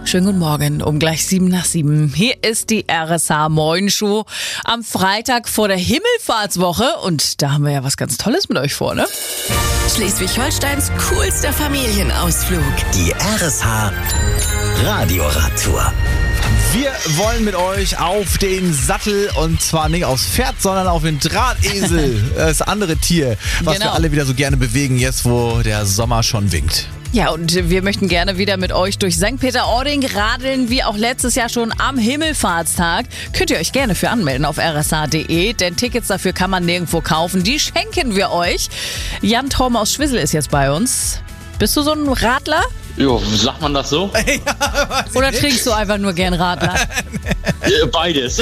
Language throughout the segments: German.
Schönen guten Morgen, um gleich 7:07. Hier ist die RSH Morgenshow am Freitag vor der Himmelfahrtswoche und da haben wir ja was ganz Tolles mit euch vor, ne? Schleswig-Holsteins coolster Familienausflug. Die RSH Radioradtour. Wir wollen mit euch auf den Sattel und zwar nicht aufs Pferd, sondern auf den Drahtesel. Das andere Tier, was wir alle wieder so gerne bewegen, jetzt wo der Sommer schon winkt. Ja, und wir möchten gerne wieder mit euch durch St. Peter-Ording radeln, wie auch letztes Jahr schon am Himmelfahrtstag. Könnt ihr euch gerne für anmelden auf rsh.de, denn Tickets dafür kann man nirgendwo kaufen. Die schenken wir euch. Jan Traum aus Schwissel ist jetzt bei uns. Bist du so ein Radler? Jo, sagt man das so? Ja, Oder trinkst du einfach nur gern Radler? Beides.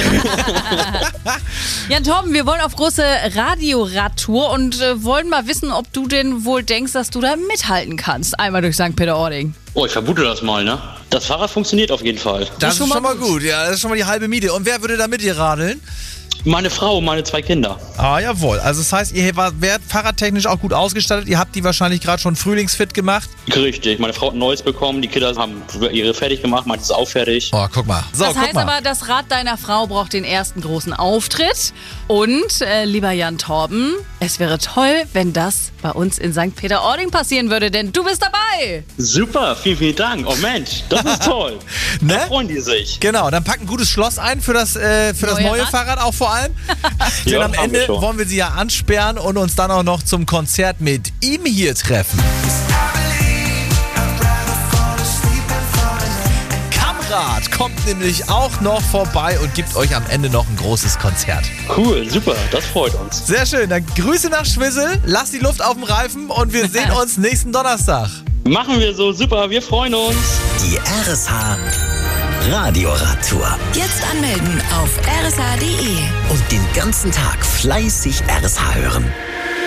Jan Torben, wir wollen auf große Radioradtour und wollen mal wissen, ob du denn wohl denkst, dass du da mithalten kannst. Einmal durch St. Peter-Ording. Oh, ich vermute das mal, ne? Das Fahrrad funktioniert auf jeden Fall. Das ist schon mal gut. Ja, das ist schon mal die halbe Miete. Und wer würde da mit dir radeln? Meine Frau und meine 2 Kinder. Ah, jawohl. Also das heißt, ihr werdet fahrradtechnisch auch gut ausgestattet. Ihr habt die wahrscheinlich gerade schon frühlingsfit gemacht. Richtig. Meine Frau hat ein neues bekommen. Die Kinder haben ihre fertig gemacht. Meine ist auch fertig. Oh, guck mal. So, das heißt guck mal. aber, das Rad deiner Frau braucht den ersten großen Auftritt. Und, lieber Jan Torben, es wäre toll, wenn das bei uns in St. Peter-Ording passieren würde, denn du bist dabei. Super. Vielen, vielen Dank. Oh Mensch, das ist toll. Ne? Da freuen die sich. Genau, dann packt ein gutes Schloss ein für das neue Rad? Fahrrad auch vor allem. Denn Ja, am haben wir Ende schon. wollen wir sie ja ansperren und uns dann auch noch zum Konzert mit ihm hier treffen. Kamrad kommt nämlich auch noch vorbei und gibt euch am Ende noch ein großes Konzert. Cool, super. Das freut uns. Sehr schön, dann Grüße nach Schwissel, lasst die Luft auf dem Reifen und wir sehen uns nächsten Donnerstag. Machen wir so. Super. Wir freuen uns. Die RSH Radioradtour. Jetzt anmelden auf rsh.de. Und den ganzen Tag fleißig RSH hören.